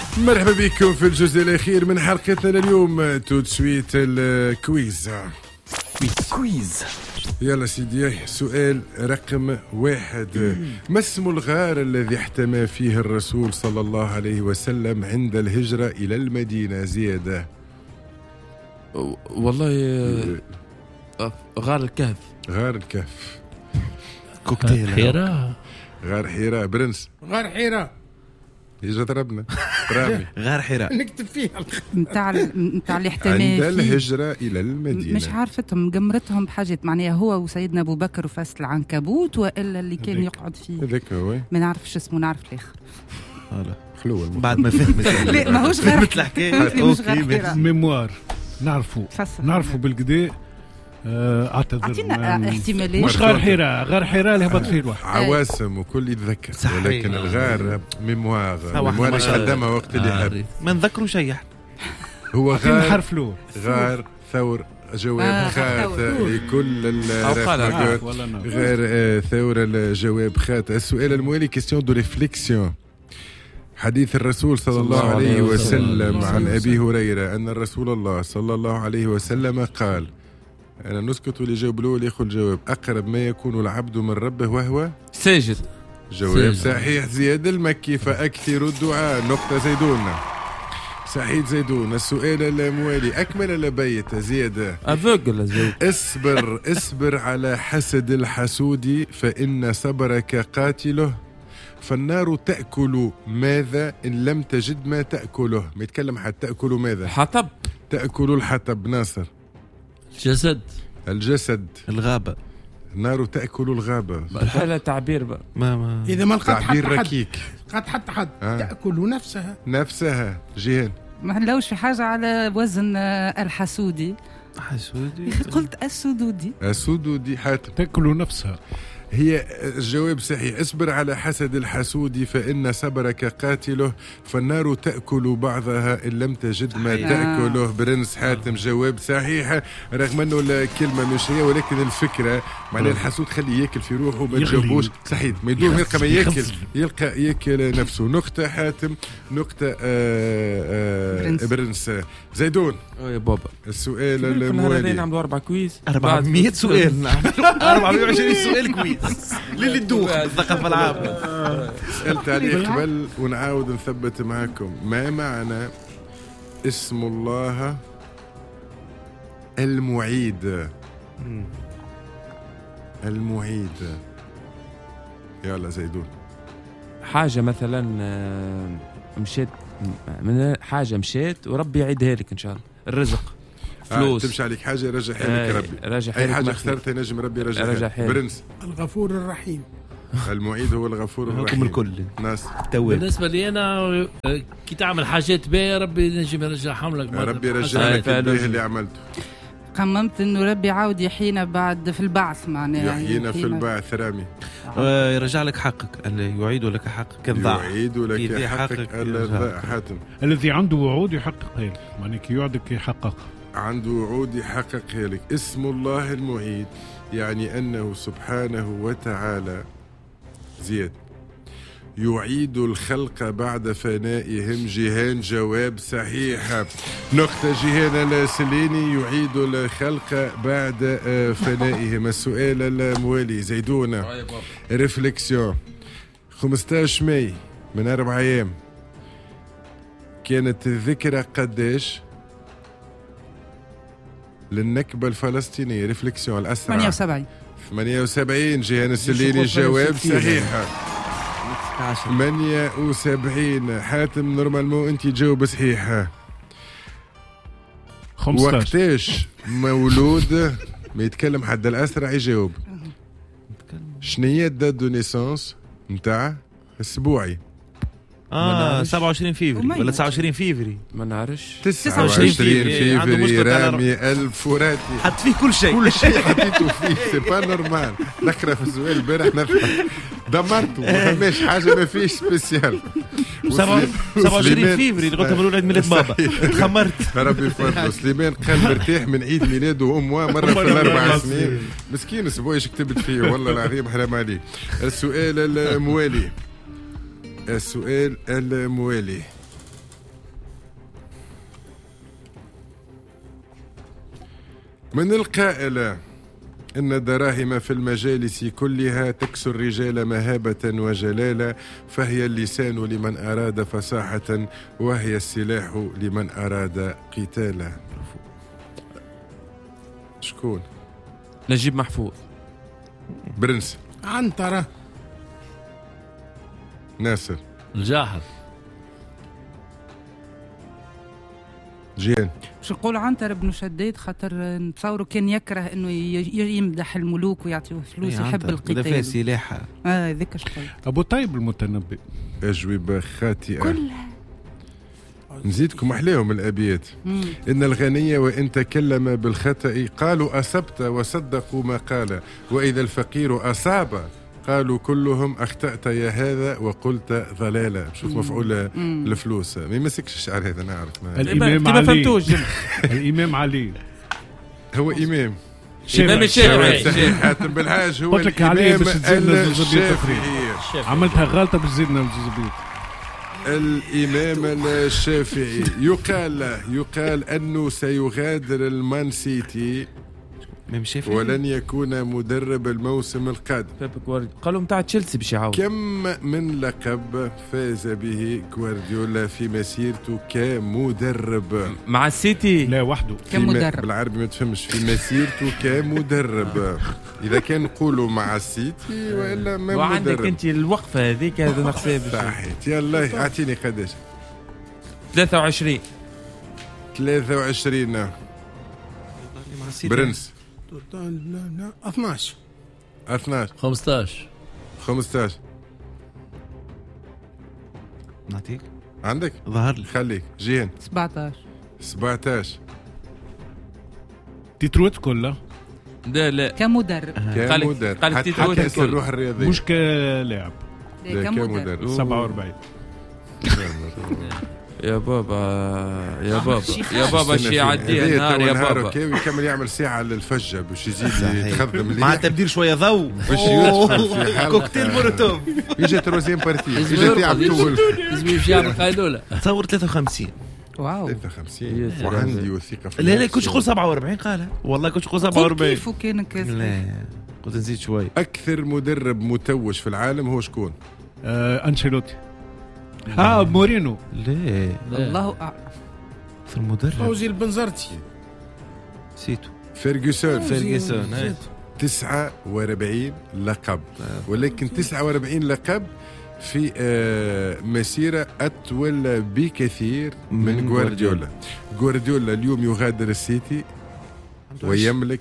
مرحبا بكم في الجزء الأخير من حلقتنا لليوم. تو سويت الكويز. يلا سيدي، سؤال رقم 1. ما اسم الغار الذي احتمى فيه الرسول صلى الله عليه وسلم عند الهجرة إلى المدينة؟ زيادة. والله غار الكهف. غار الكهف. كوكتيل حيرة. غار حيرة. برنس. غار حيرة. يجا ضربنا رامي. غار حراء نكتب فيها نتاع الاحتمال عند فيه. الهجرة إلى المدينة. مش عارفتهم مقمرتهم بحاجة معناها هو وسيدنا أبو بكر وفاس العنكبوت وإلا اللي كان يقعد فيه. هذاك هو. ما نعرفش اسمه، نعرف الآخر. خلوة بعد ما فهمت. لا ماهوش غير مثل حكاية مش غير ميموار نعرفوا نعرفوا بالقداء. اعتذر أعطينا احتمالات. مش غار حراء، غار حراء اللي هبط فيه الواحد. عواسم وكل يتذكر، ولكن الغار ميموار مش قدمها وقت اللي حب. ما نذكروا شيء. هو غار حرف لور. غار ثور. جواب خاطئ لكل غير ثور. الجواب خاطئ. السؤال الموالي كيستيون دو ريفليكسيون. حديث الرسول صلى الله عليه وسلم عن أبي هريرة أن الرسول الله صلى الله عليه وسلم قال، أنا نسكت واللي جاوب له ياخذ الجواب، أقرب ما يكون العبد من ربه وهو ساجد. جواب صحيح. زياد المكي. فأكثر الدعاء. نقطة زيدون. سعيد زيدون. السؤال الموالي أكمل لبيت زيادة. أفوقل اصبر على حسد الحسود فإن صبرك قاتله، فالنار تأكل ماذا إن لم تجد ما تأكله؟ ما يتكلم حتى تأكل ماذا؟ حطب. تأكل الحطب. ناصر. الجسد. الغابة. النار تأكل الغابة. بالحالة تعبير بقى. ما إذا ما لقات تعبير حد ركيك. قد حد تأكل نفسها. جيهان. ما هنلوش في حاجة على وزن الحسودي. حسودي. قلت السدودي. السدودي. حاتم. تأكل نفسها. هي الجواب صحيح. اصبر على حسد الحسود فإن صبرك قاتله، فالنار تأكل بعضها إن لم تجد ما تأكله. برنس. حاتم. جواب صحيح، رغم أنه الكلمة مش هي ولكن الفكرة معناه الحسود خليه يأكل في روحه وما تجاوبوش. صحيح. ما يدور يلقى ما يأكل، يلقى يأكل نفسه. نقطة حاتم. نقطة برنس. زيدون. يا بابا السؤال الموالي الموالي. نعملوا 4 كويز. 400 سؤال. 420 سؤال كويس. للي تدوخ الثقافة العامة. سألت عليه قبل ونعاود نثبت معكم. ما معنى اسم الله المعيد؟ المعيد. يلا زيدون. حاجة مثلا مشيت من حاجة مشيت وربي يعيدها لك إن شاء الله. الرزق، فلوس. تمشي عليك حاجة يرجع حالك ربي. أي حاجة خسرتها نجم ربي يرجع حالك. برنس. الغفور الرحيم. المعيد هو الغفور الرحيم. الكل. ناس. بالنسبة لي أنا كي تعمل حاجات باهية ربي نجم يرجعهم لك. ربي يرجع لك الباهي اللي عملته. خممت انه ربي عاود يحيينا بعد في البعث، معناها يحيينا في البعث. رامي. يرجع لك حقك. يعيد لك حقك. يعيد لك حقك. حاتم. الذي عنده وعود يحققها لك، معناها كي يعدك يحقق. عنده وعود يحققها لك. اسم الله المعيد يعني أنه سبحانه وتعالى زياد يعيد الخلق بعد فنائهم. جيهان. جواب صحيح. نقطة جيهان السليني. يعيد الخلق بعد فنائهم. السؤال الموالي زيدون. ريفليكسيون. 15 ماي من 4 أيام كانت ذكرى قداش للنكبة الفلسطينية؟ ريفليكسيون الأسرع. 78. جيهان السليني. جواب صحيح. 78. حاتم نورمالمو انت جاوب صحيحة. 15. وقتاش مولود؟ ما يتكلم حد الأسرع يجاوب. شنية دات دو نيسانس نتاع اسبوعي؟ 27 فيفري ولا 29 فيفري؟ ما نعرفش. 29 فيفري. رامي الفراتي. حط فيه كل شيء. كل شيء حطيته فيه. سي با نورمال. نقرا في السؤال البارح نضحك. دمرته. ما فماش حاجة ما فيش سبيسيال. 27 فيفري قلت له عيد ميلاد بابا. تخمرت. ربي يفضل. سليمان قال مرتاح من عيد ميلاده أمه مرة في ال4 سنين. مسكين اسبوع ايش كتبت فيه والله العظيم حرام عليه. السؤال الموالي. من القائل إن دراهم في المجالس كلها تكسو الرجال مهابة وجلالة، فهي اللسان لمن أراد فصاحة، وهي السلاح لمن أراد قتالا. شكون؟ نجيب محفوظ. برنس. عنترة. ناصر. الجاحظ. جيان. باش نقول عنتر بن شداد، خاطر نتصوروا كان يكره انه يمدح الملوك ويعطيوه فلوس، يحب القتال. فيها سلاحة. هذاك شقول. ابو طيب المتنبي. أجوبة خاطئة كلها. نزيدكم أحلاهم الأبيات. إن الغني وإن تكلم بالخطأ قالوا أصبت وصدقوا ما قال، وإذا الفقير أصاب قالوا كلهم أخطأت يا هذا وقلت ضلالة. شوف مفعول الفلوس ما يمسكش الشعر هذا، نعرف. الإمام علي. ما فهمتوش. الإمام علي هو إمام الشافعي. حاتم بالحاج هو قلت لك عليه الإمام باش تزيدنا الشافعي. عملتها غلطة باش تزيدنا الزبيط. الإمام الشافعي يقال أنه سيغادر المان سيتي ولن يكون مدرب الموسم القادم. قالوا متاع تشيلسي باش يعاود. كم من لقب فاز به غوارديولا في مسيرته كمدرب مع السيتي؟ لا وحده كمدرب. بالعربي ما تفهمش. في مسيرته كمدرب. إذا كان نقولوا مع السيتي وإلا ما مدرب. وعندك أنت الوقفة هذيك هذا نحسب. صحيت. يلا أعطيني قداش. 23. 23. برنس. 12. 15. نعطيك عندك؟ ظهر لي. خليك. جيهان. 17. تيتروت كلها. لا كمدرب. قال حتى اسم الروح الرياضية مش كلاعب. كمدرب. 47. يا بابا شي يعدي النهار يا بابا. ويكمل يعمل ساعة للفجة باش يزيد يتخدم مع تبدير شوية ضوء باش يدخل في حلقة كوكتيل مولوتوف. يجي تروزيام بارتي يجي تلعب طول. لازم يمشي يعمل قايلولة. تصور 53. واو. 53 وعندي وثيقة في لا كنتش نقول 47 قالها والله كنتش نقول 47. كيف كان كاس؟ لا كنت نزيد شوي. أكثر مدرب متوج في العالم هو شكون؟ أنشيلوتي. مورينو. لا الله أعلم. في المدرب فوزي البنزرتي. سيتو. فيرغسون. 49 لقب، ولكن 49 لقب في مسيرة أطول بكثير من غوارديولا. غوارديولا اليوم يغادر السيتي ويملك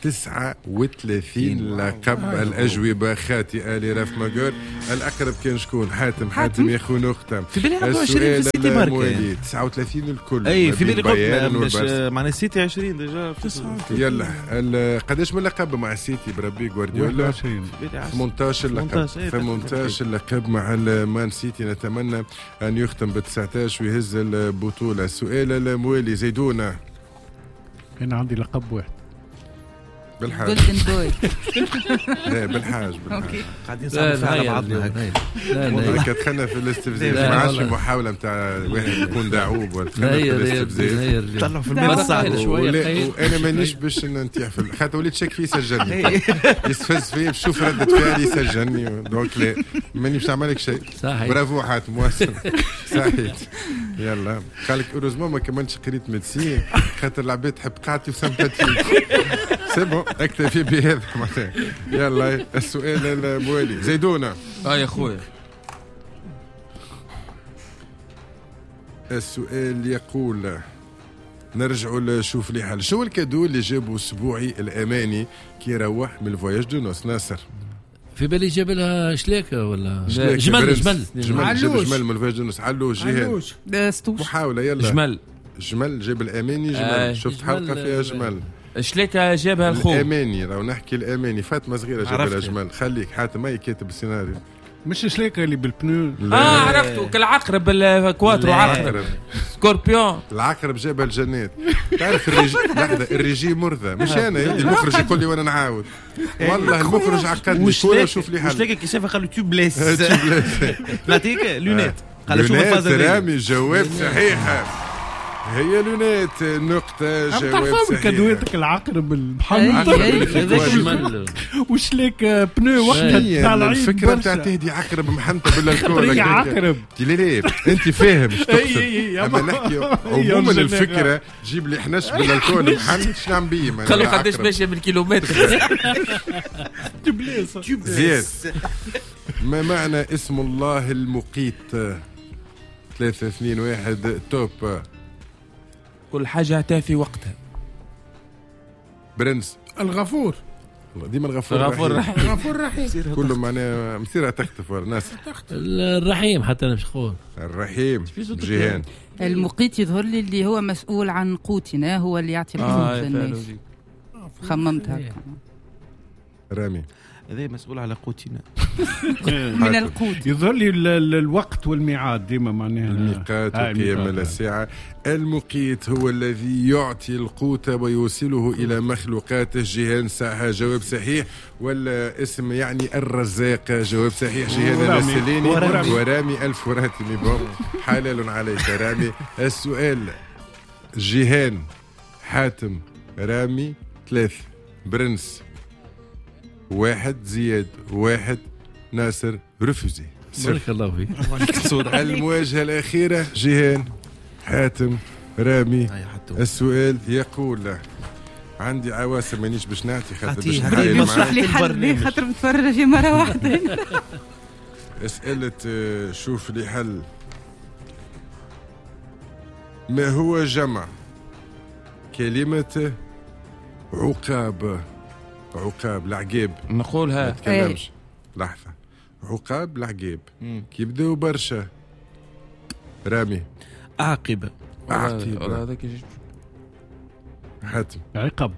39 لقب. الأجوبة خاطئة لراف ماغور. الأقرب كان شكون؟ حاتم يا خونا أختم. في بالي 21 في السيتي ماركة 39 الكل. أي في بالي قلت معنا السيتي 20 ديجا. يلا قداش من لقب مع السيتي بربي غوارديولا؟ 18 لقب. 18 لقب مع المان سيتي. نتمنى أن يختم ب 19 ويهز البطولة. السؤال الموالي زيدونا. أنا عندي لقب واحد. بالحاج. جولدن بوي. لا بالحاج. قاعدين نصعب على بعضنا. لا كتخلنا في الاستفزاز. ما عادش محاولة نتاع واحد يكون دعوب ولا تخلنا في الاستفزاز. طلعوا في الماء الصعب شوية. وانا مانيش باش ننتيح في خاطر وليت شاك فيه يسجلني. يستفز فيا باش نشوف ردة فعلي يسجلني. دونك لا ماني باش نعمل لك شيء. برافو حاتم واصل. صحيح. يلا قالك اوروزمون ما كملتش قريت ميدسين خاطر العباد تحب قاعتي وسمباتيك. سيبو اكتفي بهذا معناها. يلا السؤال الموالي زيدونا. يا خويا السؤال يقول نرجعوا نشوف لي حل. شو الكادو اللي جابوا اسبوعي الاماني كي روح من الفواياج دو نوس؟ ناصر في بالي جاب لها شليكه ولا جمل من الفواياج دو نوس. علو جهاد محاولة. يلا جمل جاب الاماني. جمل شفت حلقة فيها جمل. شليكة جابها الخو الاماني. راهو نحكي الاماني. فاطمه صغيره جاب لها جمل. خليك حاتم اي كاتب السيناريو. مش شليكة اللي بالبنو. عرفتوا كالعقرب الكواترو. عقرب سكوربيون. العقرب جاب الجنات. تعرف الريجي مرضى. مش انا المخرج يقول لي وانا نعاود. والله المخرج عقدني كوره وشوف لي حل. شليكة كي شافها قالوا تيوبليس. نعطيك لونيت. قال شوف الفاز. رامي جواب صحيح. هي لونات نقطة. جواب صحيح. كدويتك العقرب أي. المحنطر هذاك جمل. وش ليك بنو وقتها طالعين الفكرة نتاع تهدي عقرب محنطة بالالكول. هي عقرب. ليه انت فاهم ايش تقصد؟ اي اما نحكي عموما الفكرة جيب لي حناش بالالكول محنط شنو نعمل بيه؟ قالوا قداش ماشية بالكيلومتر. زياد، ما معنى اسم الله المقيت؟ 3 2 1 توب. كل حاجة أتى في وقتها. برنس. الغفور. ديما الغفور الرحيم. كله معناه مسيرة تختف ناس. الرحيم حتى أنا مش خور. الرحيم. جيهان. المقيت يظهر لي اللي هو مسؤول عن قوتنا، هو اللي يعطي القوت للناس. خممت هكا. رامي. هذا مسؤول على قوتنا. من القوت. يظهر لي الوقت والميعاد ديما معناها الميقات وقيام الساعة. المقيت هو الذي يعطي القوت ويوصله إلى مخلوقاته. جيهان ساعة جواب صحيح. ولا اسم يعني الرزاق. جواب صحيح. جيهان السليني. ورامي ألف وراتمي بوم. حلال عليك رامي. السؤال جيهان حاتم رامي 3 برنس 1 زياد 1 ناصر رفوزي. بارك الله فيك. المواجهة الأخيرة جيهان حاتم رامي. السؤال يقول عندي عواسم مانيش باش نعطي خاطر باش نحايل نشرح لي حل خاطر متفرجة في مرة واحدة. أسئلة شوف لي حل. ما هو جمع كلمة عقاب؟ عقاب العقاب نقولها. ما تكلمش. لحظة. عقاب العقاب كيبداو برشا. رامي. عاقبة. حاتم. عقب.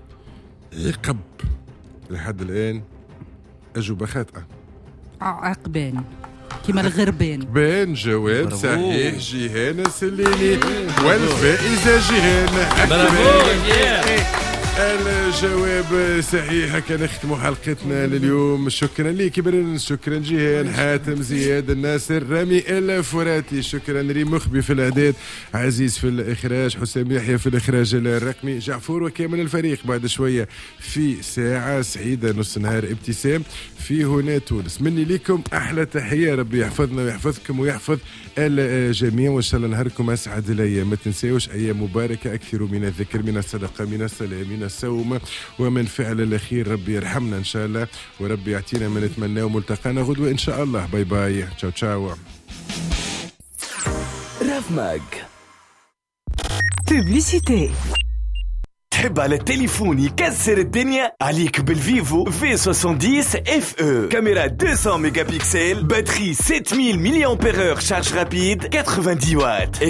لحد الآن أجوبة خاطئة. عقبان كما الغربان. بان جواب صحيح. جيهان السليني والفائزة جيهان. الجواب صحيح. هكا نختموا حلقتنا لليوم. شكرا لك برنس. شكرا جيهان حاتم زياد الناصر رامي الفراتي. شكرا ريم مخبي في الاعداد، عزيز في الاخراج، حسام يحيى في الاخراج الرقمي، جعفور وكامل الفريق. بعد شويه في ساعه سعيده نص نهار ابتسام في هنا تونس. مني لكم احلى تحيه. ربي يحفظنا ويحفظكم ويحفظ الجميع وان شاء الله نهاركم اسعد الايام. ما تنساوش ايام مباركه. اكثروا من الذكر من الصدقه من الصلاه من الصوم ومن فعل الأخير. ربي يرحمنا إن شاء الله وربي يعطينا ما نتمناه. ملتقانا غدوة إن شاء الله. باي باي. تشاو تشاو. راف ماج بوبليسيتي. تحب على التليفون يكسر الدنيا؟ عليك بالفيفو V70 FE. كاميرا 200 ميجا بكسل، باتري 7000 ملي أمبير، شارج رابيد 90 واtt.